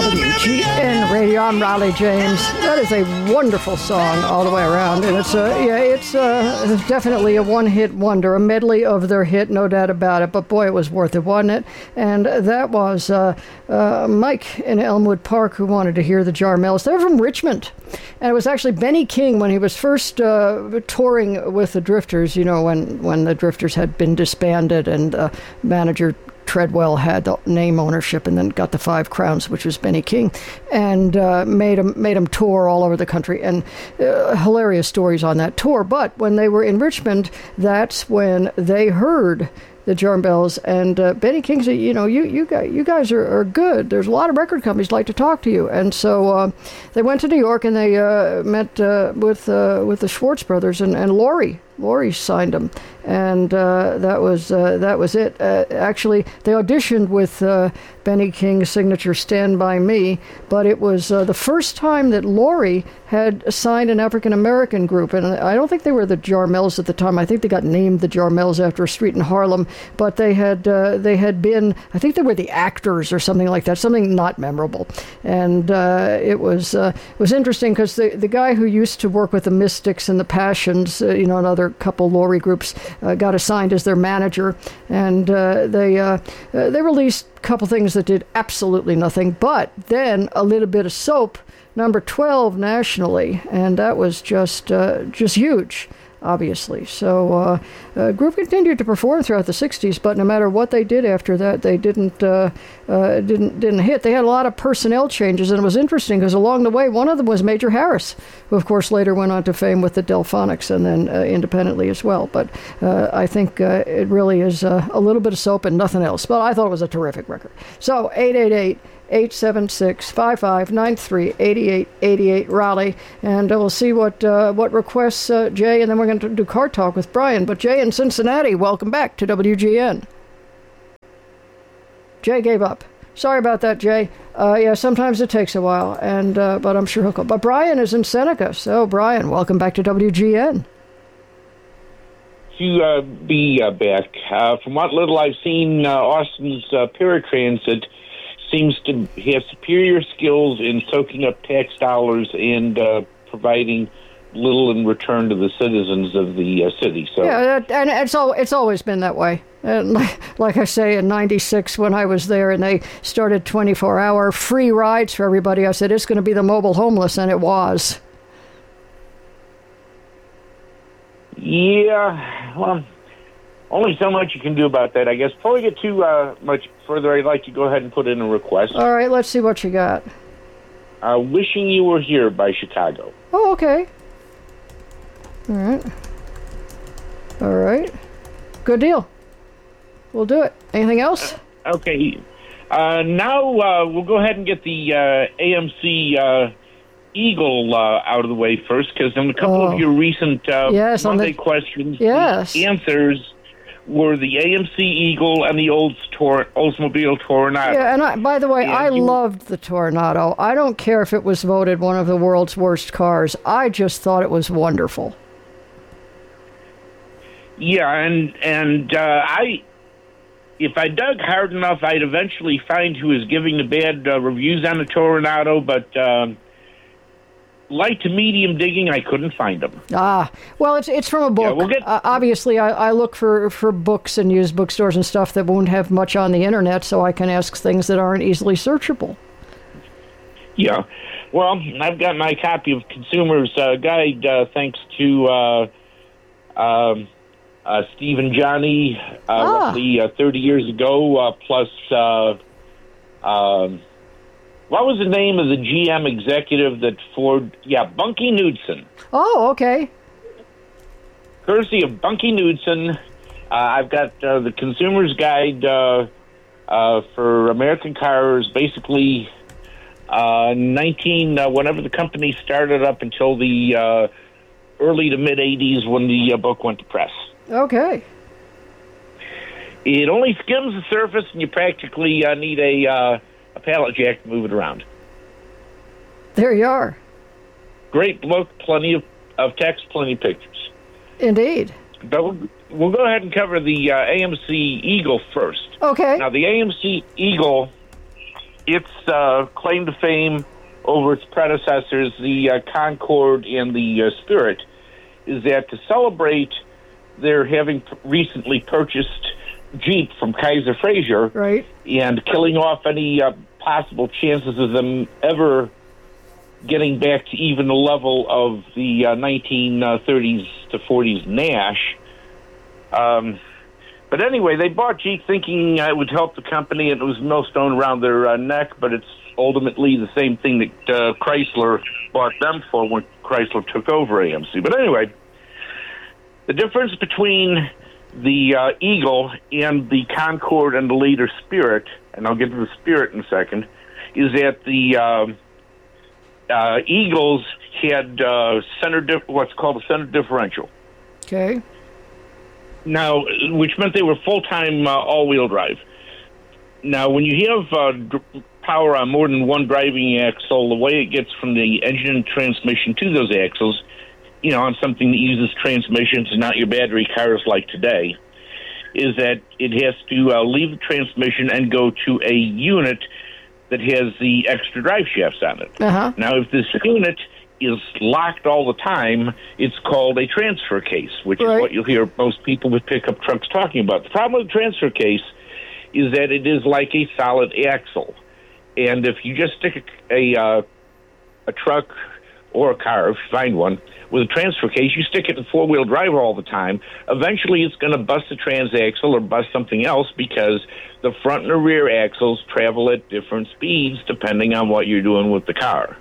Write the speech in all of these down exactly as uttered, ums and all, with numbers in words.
W G N Radio. I'm Riley James. That is a wonderful song all the way around, and it's a yeah, it's a, definitely a one-hit wonder, a medley of their hit, no doubt about it. But boy, it was worth it, wasn't it? And that was uh, uh, Mike in Elmwood Park who wanted to hear the Jarmels. They're from Richmond, and it was actually Benny King when he was first uh, touring with the Drifters. You know, when when the Drifters had been disbanded and uh, manager Treadwell had the name ownership and then got the Five Crowns, which was Benny King, and uh, made him made him tour all over the country, and uh, hilarious stories on that tour. But when they were in Richmond, that's when they heard the Jarmels, and uh, Benny King said, you know, you you guys, you guys are, are good. There's a lot of record companies like to talk to you. And so uh, they went to New York, and they uh, met uh, with uh, with the Schwartz brothers, and, and Laurie. Laurie signed them, and uh, that was uh, that was it. Uh, actually, they auditioned with uh, Benny King's signature "Stand By Me," but it was uh, the first time that Laurie had signed an African-American group, and I don't think they were the Jarmels at the time. I think they got named the Jarmels after a street in Harlem, but they had uh, they had been, I think they were the Actors or something like that, something not memorable. And uh, it was uh, it was interesting because the the guy who used to work with the Mystics and the Passions, uh, you know, another couple Laurie groups, uh, got assigned as their manager, and uh, they uh, uh, they released a couple things that did absolutely nothing, but then a little bit of Soap, number twelve nationally, and that was just uh, just huge, obviously. So uh, the group continued to perform throughout the sixties, but no matter what they did after that, they didn't uh, uh, didn't didn't hit. They had a lot of personnel changes, and it was interesting because along the way, one of them was Major Harris, who of course later went on to fame with the Delphonics and then uh, independently as well. But uh, I think uh, it really is uh, a little bit of Soap and nothing else. But I thought it was a terrific record. So eight eight eight, eight seven six, five five nine three, eight eight eight eight Raleigh, and uh, we'll see what uh, what requests uh, Jay, and then we're going to do Car Talk with Brian. But Jay in Cincinnati, welcome back to W G N. Jay gave up. Sorry about that, Jay. Uh, yeah, sometimes it takes a while, and uh, but I'm sure he'll come. But Brian is in Seneca, so Brian, welcome back to W G N. To uh, be uh, back. Uh, from what little I've seen, uh, Austin's uh, paratransit seems to have superior skills in soaking up tax dollars and uh, providing little in return to the citizens of the uh, city. So yeah, and it's all it's always been that way. And like, like I say, in ninety-six when I was there and they started twenty-four hour free rides for everybody, I said, it's going to be the mobile homeless, and it was. Yeah, well, only so much you can do about that, I guess. Before we get too uh, much further, I'd like to go ahead and put in a request. All right, let's see what you got. Uh, Wishing You Were Here by Chicago. Oh, okay. All right. All right. Good deal. We'll do it. Anything else? Uh, okay. Uh, now uh, we'll go ahead and get the uh, A M C uh, Eagle uh, out of the way first, because in a couple oh. of your recent uh, yes, Monday the... questions, yes. the answers were the A M C Eagle and the old tor- Oldsmobile Tornado. Yeah, and I, by the way, and I you... loved the Tornado. I don't care if it was voted one of the world's worst cars. I just thought it was wonderful. Yeah, and and uh, I, if I dug hard enough, I'd eventually find who was giving the bad uh, reviews on the Tornado, but uh, light to medium digging, I couldn't find them. Ah, well, it's it's from a book. Yeah, we'll get... uh, obviously, I, I look for, for books and used bookstores and stuff that won't have much on the internet, so I can ask things that aren't easily searchable. Yeah, well, I've got my copy of Consumer's uh, Guide, uh, thanks to uh, um, uh, Steve and Johnny, uh, ah. roughly uh, thirty years ago, uh, plus, uh, um, what was the name of the G M executive that Ford, yeah, Bunky Knudsen. Oh, okay. Courtesy of Bunky Knudsen, uh, I've got uh, the Consumer's Guide uh, uh, for American cars, basically uh, nineteen, uh, whenever the company started up until the uh, early to mid-eighties when the uh, book went to press. Okay. It only skims the surface, and you practically uh, need a, uh, a pallet jack to move it around. There you are. Great book, plenty of, of text, plenty of pictures. Indeed. But we'll, we'll go ahead and cover the uh, A M C Eagle first. Okay. Now, the A M C Eagle its uh, claim to fame over its predecessors, the uh, Concorde and the uh, Spirit, is that to celebrate their having p- recently purchased Jeep from Kaiser Fraser, right, and killing off any uh, possible chances of them ever getting back to even the level of the uh, nineteen thirties to forties Nash. Um, but anyway, they bought Jeep thinking uh, it would help the company, and it was millstone around their uh, neck, but it's ultimately the same thing that uh, Chrysler bought them for when Chrysler took over A M C. But anyway, the difference between the uh, Eagle and the Concorde and the later Spirit, and I'll get to the Spirit in a second, is that the uh, uh, Eagles had uh, center dif- what's called a center differential. Okay. Now, which meant they were full-time uh, all-wheel drive. Now, when you have uh, d- power on more than one driving axle, the way it gets from the engine and transmission to those axles, you know, on something that uses transmissions and not your battery cars like today, is that it has to uh, leave the transmission and go to a unit that has the extra drive shafts on it. Uh-huh. Now, if this unit is locked all the time, it's called a transfer case, which right. is what you'll hear most people with pickup trucks talking about. The problem with the transfer case is that it is like a solid axle. And if you just stick a, a, uh, a truck or a car, if you find one, with a transfer case, you stick it in four-wheel drive all the time, eventually it's going to bust the transaxle or bust something else because the front and the rear axles travel at different speeds depending on what you're doing with the car.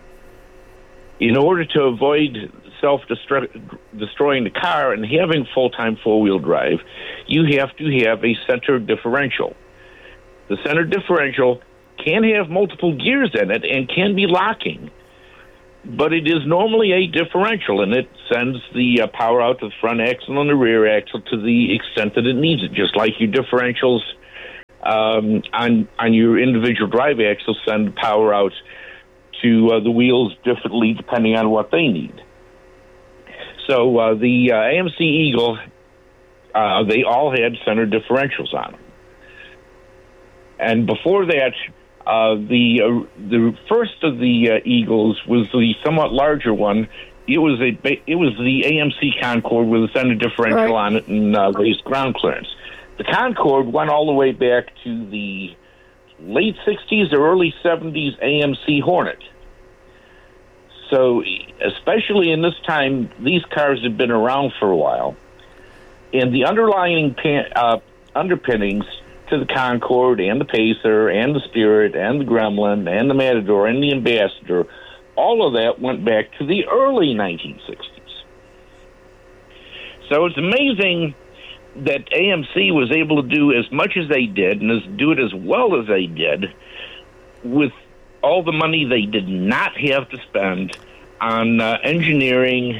In order to avoid self-destroying the car and having full-time four-wheel drive, you have to have a center differential. The center differential can have multiple gears in it and can be locking, but it is normally a differential, and it sends the uh, power out to the front axle and the rear axle to the extent that it needs it, just like your differentials um, on on your individual drive axles send power out to uh, the wheels differently depending on what they need. So uh, the uh, A M C Eagle, uh, they all had center differentials on them. And before that, Uh, the uh, the first of the uh, Eagles was the somewhat larger one. It was a it was the A M C Concorde with a center differential right. on it and uh, raised ground clearance. The Concorde went all the way back to the late sixties or early seventies A M C Hornet. So, especially in this time, these cars have been around for a while, and the underlying pan, uh, underpinnings to the Concorde and the Pacer and the Spirit and the Gremlin and the Matador and the Ambassador, all of that went back to the early nineteen sixties. So it's amazing that A M C was able to do as much as they did and as, do it as well as they did with all the money they did not have to spend on uh, engineering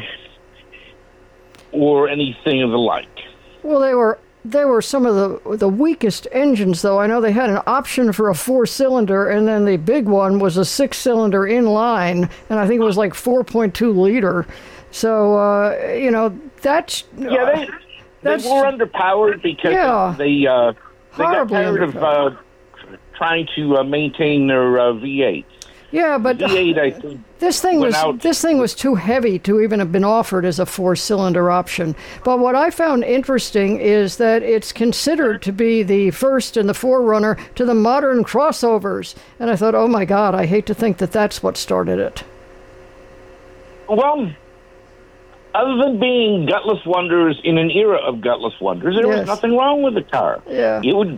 or anything of the like. Well, they were They were some of the the weakest engines, though. I know they had an option for a four-cylinder, and then the big one was a six-cylinder inline, and I think it was like four point two liter. So, uh, you know, that's... Yeah, they, that's, they were underpowered because yeah, they, uh, they got tired of uh, trying to uh, maintain their uh, V eight. Yeah, but V eight, I think, this thing was out. this thing was too heavy to even have been offered as a four-cylinder option. But what I found interesting is that it's considered to be the first and the forerunner to the modern crossovers. And I thought, oh my God, I hate to think that that's what started it. Well, other than being gutless wonders in an era of gutless wonders, there yes. was nothing wrong with the car. Yeah, it would,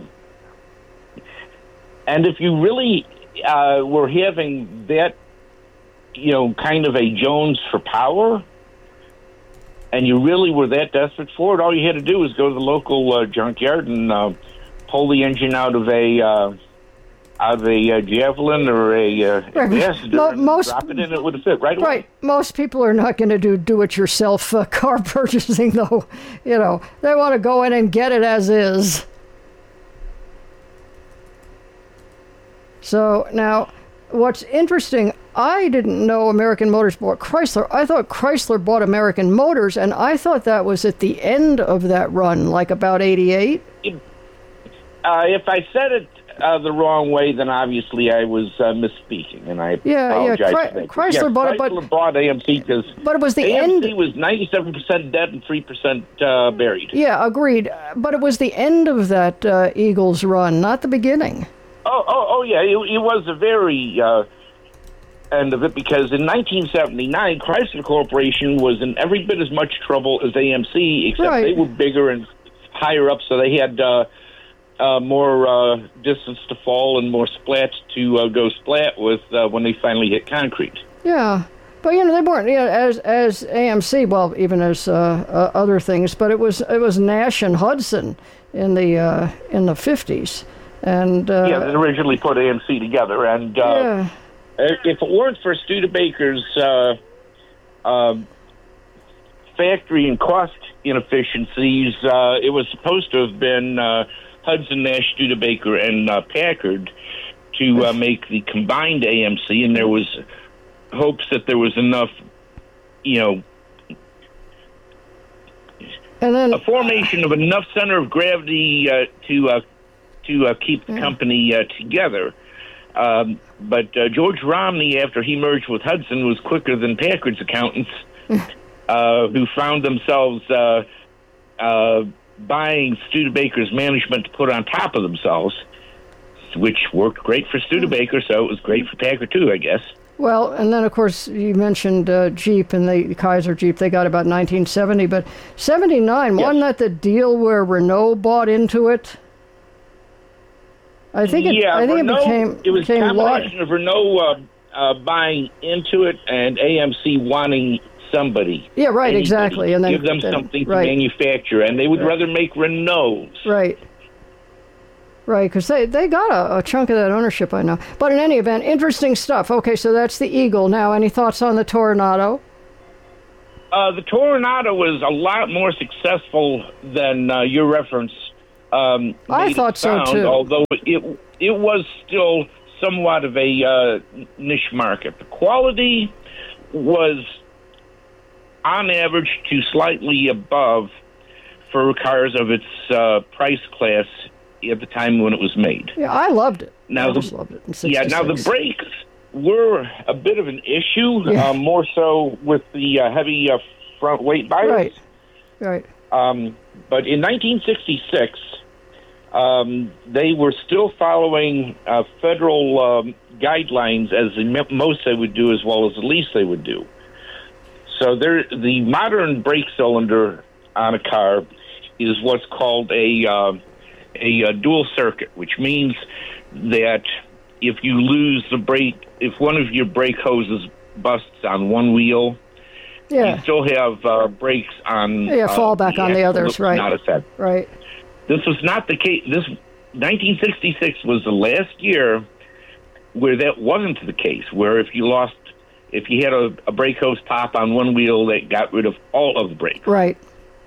and if you really uh, were having that, you know, kind of a Jones for power, and you really were that desperate for it, all you had to do was go to the local uh, junkyard and uh, pull the engine out of a uh, out of a uh, Javelin or a uh, Ambassador Mo- and most, drop it in, it would have fit right away. Right. Most people are not going to do do-it-yourself uh, car purchasing, though. You know, they want to go in and get it as is. So now, what's interesting, I didn't know American Motors bought Chrysler. I thought Chrysler bought American Motors, and I thought that was at the end of that run, like about eighty-eight. Uh, if I said it uh, the wrong way, then obviously I was uh, misspeaking, and I yeah, apologize yeah. for that. Chrysler yeah, bought it, Chrysler but bought A M C because but it was the A M C end. was ninety-seven percent dead and three percent uh, buried. Yeah, agreed. But it was the end of that uh, Eagles run, not the beginning. Oh, oh, oh yeah. It, it was a very uh, end of it because in nineteen seventy-nine, Chrysler Corporation was in every bit as much trouble as A M C, except Right. they were bigger and higher up, so they had uh, uh, more uh, distance to fall and more splats to uh, go splat with uh, when they finally hit concrete. Yeah. But you know they weren't, you know, as as A M C, well, even as uh, uh, other things. But it was it was Nash and Hudson in the uh, in the fifties, and uh, yeah, they originally put A M C together, and uh, yeah. if it weren't for Studebaker's uh, uh, factory and cost inefficiencies, uh, it was supposed to have been uh, Hudson, Nash, Studebaker, and uh, Packard to uh, make the combined A M C, and there was hopes that there was enough, you know, and then a formation of enough center of gravity uh, to uh, to uh, keep the yeah. company uh, together. Um, but uh, George Romney, after he merged with Hudson, was quicker than Packard's accountants, uh, who found themselves uh, uh, buying Studebaker's management to put on top of themselves, which worked great for Studebaker, so it was great for Packard too, I guess. Well, and then, of course, you mentioned uh, Jeep and the Kaiser Jeep. They got about nineteen seventy, but seventy-nine, yes. wasn't that the deal where Renault bought into it? I think it, yeah, I think Renault, it became it was a became combination of Renault uh, uh, buying into it and A M C wanting somebody. Yeah, right, anybody, exactly. And then give them then, something to right. manufacture, and they would right. rather make Renaults. Right. Right, because they, they got a, a chunk of that ownership, I know. But in any event, interesting stuff. Okay, so that's the Eagle. Now, any thoughts on the Toronado? Uh, the Toronado was a lot more successful than uh, your reference. Um, I thought it so, sound, too. Although it it was still somewhat of a uh, niche market. The quality was, on average, to slightly above for cars of its uh, price class at the time when it was made. Yeah, I loved it. Now I the, just loved it in yeah, sixty-six. now the brakes were a bit of an issue, Yeah. uh, more so with the uh, heavy uh, front weight bias. Right, right. Um, but in nineteen sixty-six, um, they were still following uh, federal um, guidelines as the most they would do as well as the least they would do. So there, the modern brake cylinder on a car is what's called a, uh, a, a dual circuit, which means that if you lose the brake, if one of your brake hoses busts on one wheel, Yeah, you still have uh, brakes on yeah, uh, fallback the on the axle others, that was right. Not affected. Right. This was not the case. This nineteen sixty-six was the last year where that wasn't the case, where if you lost, if you had a, a brake hose pop on one wheel, that got rid of all of the brakes. Right.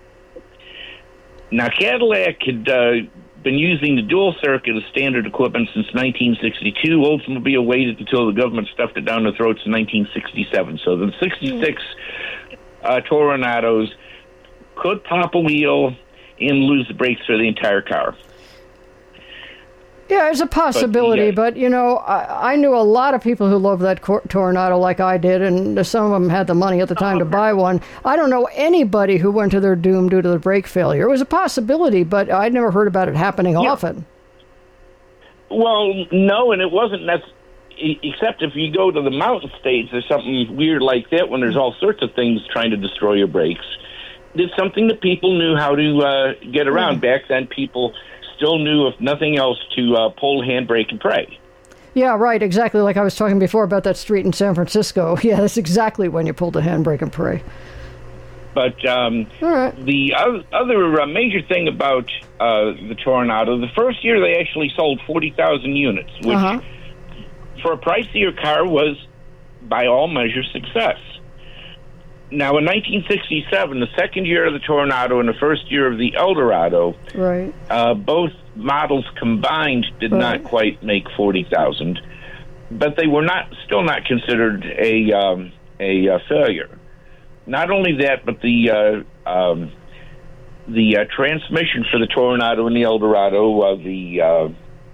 Now, Cadillac had uh, been using the dual circuit as standard equipment since nineteen sixty-two. Oldsmobile waited until the government stuffed it down their throats in nineteen sixty-seven. So the sixty-six uh, Toronados could pop a wheel and lose the brakes for the entire car. Yeah, it's a possibility, But, but, you know, I, I knew a lot of people who loved that Cor- Toronado like I did, and some of them had the money at the time to buy one. I don't know anybody who went to their doom due to the brake failure. It was a possibility, but I'd never heard about it happening Yeah. often. Well, no, and it wasn't necessarily, except if you go to the mountain states, there's something weird like that when there's all sorts of things trying to destroy your brakes. It's something that people knew how to uh, get around. Yeah. Back then, people still knew, if nothing else, to uh, pull the handbrake and pray. Yeah, right, exactly like I was talking before about that street in San Francisco. Yeah, that's exactly when you pulled the handbrake and pray. But um, All right. the other uh, major thing about uh, the Toronado, the first year they actually sold forty thousand units, which Uh-huh. for a pricier car was, by all measures, success. Now, in nineteen sixty-seven, the second year of the Toronado and the first year of the Eldorado, Right. uh, both models combined did Right. not quite make forty thousand, but they were not still not considered a um, a uh, failure. Not only that, but the uh, um, the uh, transmission for the Toronado and the Eldorado, uh, the uh,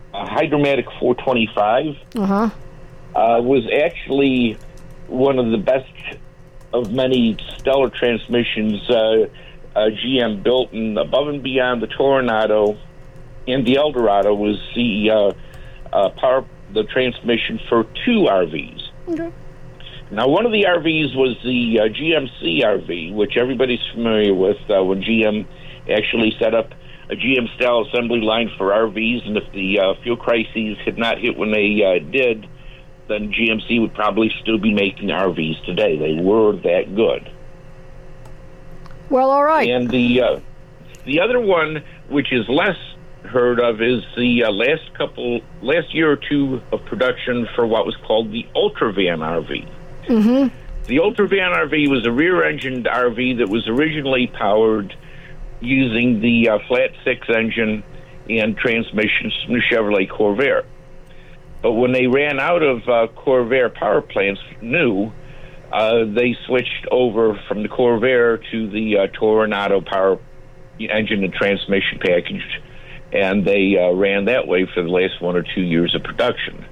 a Hydromatic four twenty-five. Uh-huh. Uh, was actually one of the best of many stellar transmissions uh, uh, G M built, and above and beyond the Toronado and the Eldorado was the uh, uh, power, the transmission for two R Vs. Okay. Now, one of the R Vs was the uh, G M C R V, which everybody's familiar with uh, when G M actually set up a G M-style assembly line for R Vs, and if the uh, fuel crises had not hit when they uh, did, then G M C would probably still be making R Vs today. They were that good. Well, all right. And the uh, the other one, which is less heard of, is the uh, last couple, last year or two of production for what was called the Ultravan R V. Mm-hmm. The Ultravan R V was a rear-engined R V that was originally powered using the uh, flat six engine and transmissions from the Chevrolet Corvair. But when they ran out of uh, Corvair power plants new, uh, they switched over from the Corvair to the uh, Toronado power engine and transmission package, and they uh, ran that way for the last one or two years of production.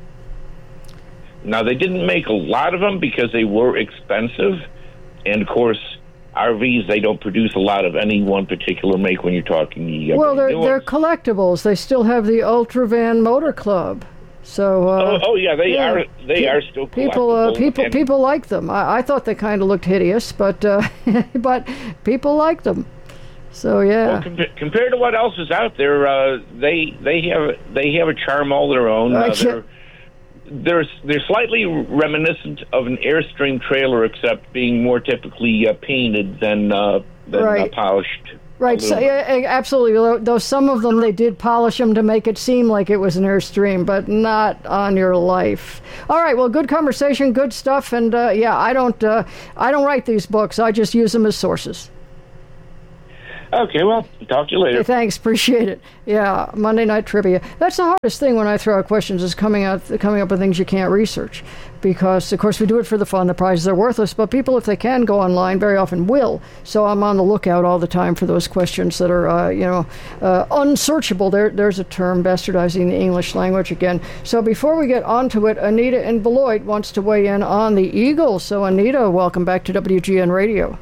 Now, they didn't make a lot of them because they were expensive, and of course, R Vs, they don't produce a lot of any one particular make when you're talking the uh, well, they're, new they're ones. collectibles. They still have the Ultravan Motor Club. So uh, oh, oh yeah, they yeah. are. They are still people. Uh, people and, people like them. I, I thought they kind of looked hideous, but uh, but people liked them. So yeah. Well, com- compared to what else is out there, uh, they they have they have a charm all their own. Uh, they're, they're they're slightly reminiscent of an Airstream trailer, except being more typically uh, painted than uh, than right. uh, polished. Right, so, yeah, absolutely. Though some of them, they did polish them to make it seem like it was an Airstream, but not on your life. All right, well, good conversation, good stuff, and uh, yeah, I don't, uh, I don't write these books. I just use them as sources. Okay, well, talk to you later. Hey, thanks, appreciate it. Yeah, Monday Night Trivia. That's the hardest thing when I throw out questions, is coming out, coming up with things you can't research. Because, of course, we do it for the fun. The prizes are worthless, but people, if they can go online, very often will. So I'm on the lookout all the time for those questions that are, uh, you know, uh, unsearchable. There, there's a term, bastardizing the English language again. So before we get onto it, Anita in Beloit wants to weigh in on the Eagle. So, Anita, welcome back to W G N Radio.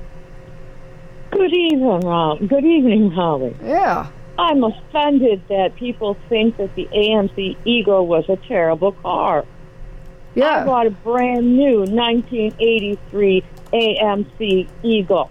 Good evening, Rob. Good evening, Holly. Yeah. I'm offended that people think that the A M C Eagle was a terrible car. Yeah. I bought a brand new nineteen eighty-three A M C Eagle.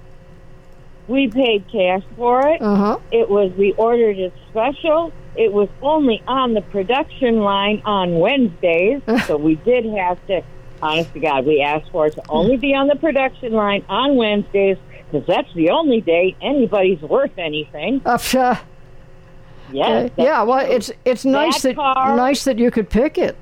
We paid cash for it. Uh-huh. It was, we ordered it special. It was only on the production line on Wednesdays, so we did have to, honest to God, we asked for it to only be on the production line on Wednesdays, because that's the only day anybody's worth anything. Uh, uh, Yes. uh, yeah, well, it's it's nice that, that car, nice that you could pick it.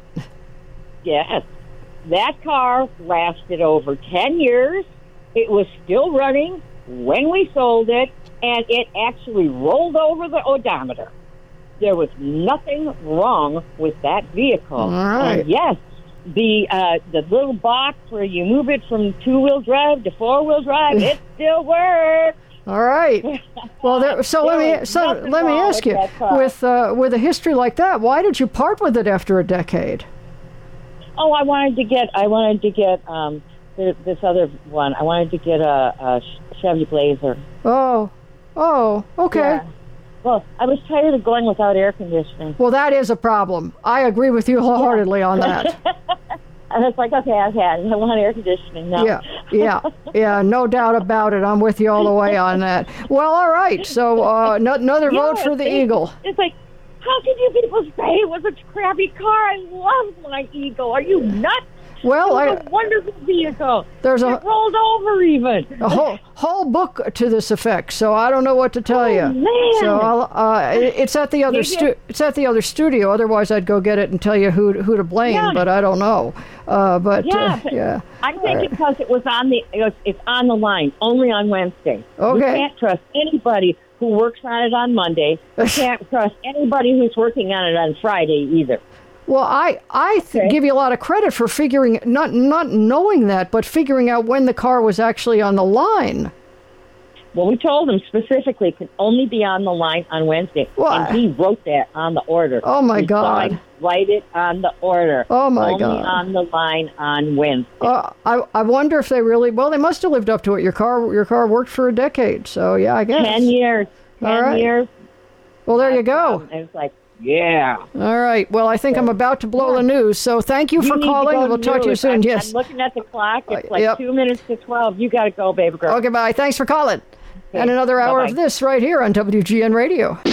Yes. That car lasted over ten years. It was still running when we sold it, and it actually rolled over the odometer. There was nothing wrong with that vehicle. All right. And yes, the uh, the little box where you move it from two-wheel drive to four-wheel drive, it still works. All right. Well, there, so There let me was so nothing let me wrong ask with you, that car. with uh, with a history like that, why did you part with it after a decade? Oh, I wanted to get I wanted to get um, th- this other one. I wanted to get a, a Chevy Blazer. Oh, oh, okay. Yeah. Well, I was tired of going without air conditioning. Well, that is a problem. I agree with you wholeheartedly on that. I was like, okay, I've had it. I want air conditioning now. Yeah, yeah, yeah, no doubt about it. I'm with you all the way on that. Well, all right. So uh, no, another Yeah, vote for the it's, Eagle. It's like, how can you people say it was a crappy car? I love my Eagle. Are you nuts? Well, it I, was a wonderful vehicle. there's a it rolled over even. a whole whole book to this effect. So I don't know what to tell Oh, you. man. So I'll, uh, it- it's at the other Maybe stu- it's at the other studio. Otherwise, I'd go get it and tell you who who to blame. Yeah. But I don't know. Uh, but Yeah, uh, but yeah. I'm All thinking right. because it was on the it was, it's on the line only on Wednesday. Okay. We can't trust anybody who works on it on Monday. We can't trust anybody who's working on it on Friday either. Well, I I th- Okay. give you a lot of credit for figuring not not knowing that, but figuring out when the car was actually on the line. Well, we told him specifically it could only be on the line on Wednesday. What? And he wrote that on the order. Oh, my he God. Signed, write it on the order. Oh, my only God. Only on the line on Wednesday. Uh, I I wonder if they really, well, they must have lived up to it. Your car your car worked for a decade, so yeah, I guess. Ten years. Ten All right. years. Well, there you go. Um, it was like, yeah. All right. Well, I think I'm about to blow the news, so thank you, You for need to calling, go and we'll talk to you news. soon. I'm, yes. I'm looking at the clock. It's Uh, like yep. two minutes to twelve. You got to go, baby girl. Okay, bye. Thanks for calling. Okay. And another hour Bye-bye. of this right here on W G N Radio.